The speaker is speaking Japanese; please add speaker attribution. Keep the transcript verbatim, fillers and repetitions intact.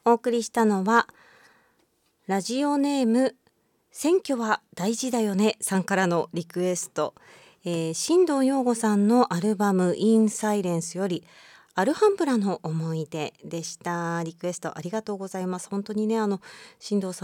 Speaker 1: お送りしたのはラジオネーム選挙は大事だよねさんからのリクエスト、えー、新藤陽子さんのアルバムインサイレンスよりアルハンブラの思い出でした。リクエストありがとうございます。本当にね、あの新藤さん